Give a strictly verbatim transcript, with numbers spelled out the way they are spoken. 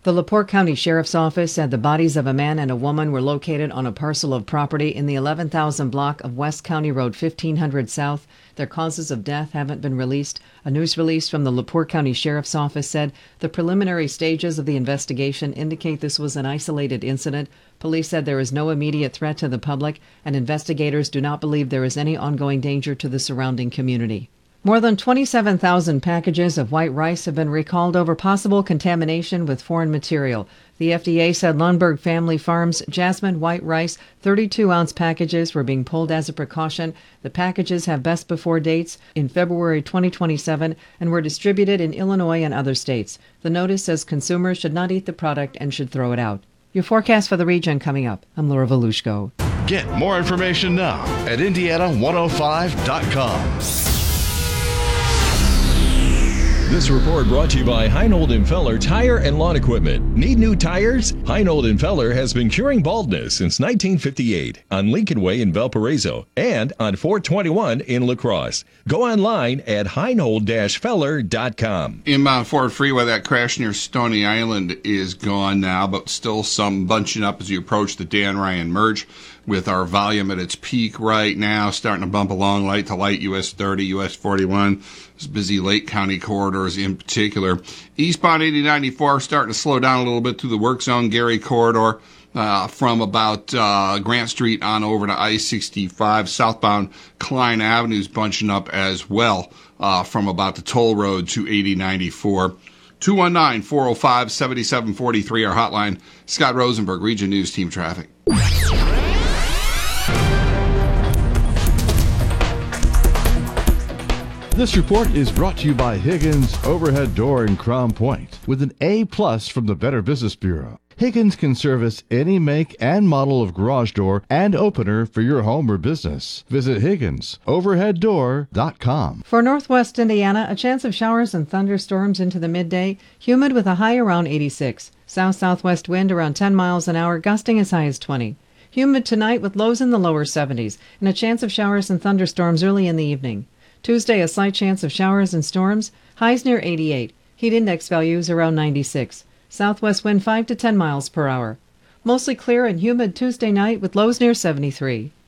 The LaPorte County Sheriff's Office said the bodies of a man and a woman were located on a parcel of property in the eleven thousand block of West County Road fifteen hundred South. Their causes of death haven't been released. A news release from the LaPorte County Sheriff's Office said the preliminary stages of the investigation indicate this was an isolated incident. Police said there is no immediate threat to the public, and investigators do not believe there is any ongoing danger to the surrounding community. More than twenty-seven thousand packages of white rice have been recalled over possible contamination with foreign material. The F D A said Lundberg Family Farms Jasmine white rice thirty-two ounce packages were being pulled as a precaution. The packages have best before dates in February twenty twenty-seven and were distributed in Illinois and other states. The notice says consumers should not eat the product and should throw it out. Your forecast for the region coming up. I'm Laura Volushko. Get more information now at Indiana one oh five dot com. This report brought to you by Heinold and Feller Tire and Lawn Equipment. Need new tires? Heinold and Feller has been curing baldness since nineteen fifty-eight on Lincoln Way in Valparaiso and on four twenty-one in La Crosse. Go online at heinold dash feller dot com. Inbound Ford Freeway, that crash near Stony Island is gone now, but still some bunching up as you approach the Dan Ryan merge, with our volume at its peak right now, starting to bump along light to light, U S thirty, U S forty-one. It's busy Lake County corridors in particular. Eastbound eighty ninety-four starting to slow down a little bit through the work zone, Gary corridor, uh, from about uh, Grant Street on over to I sixty-five. Southbound Klein Avenue's bunching up as well uh, from about the toll road to eighty ninety-four. two one nine, four oh five, seven seven four three, our hotline. Scott Rosenberg, Region News Team Traffic. This report is brought to you by Higgins Overhead Door in Crown Point with an A plus from the Better Business Bureau. Higgins can service any make and model of garage door and opener for your home or business. Visit Higgins Overhead Door dot com. For northwest Indiana, a chance of showers and thunderstorms into the midday, humid with a high around eighty-six. South-southwest wind around ten miles an hour, gusting as high as twenty. Humid tonight with lows in the lower seventies, and a chance of showers and thunderstorms early in the evening. Tuesday, a slight chance of showers and storms, highs near eighty-eight. Heat index values around ninety-six. Southwest wind five to ten miles per hour. Mostly clear and humid Tuesday night with lows near seventy-three.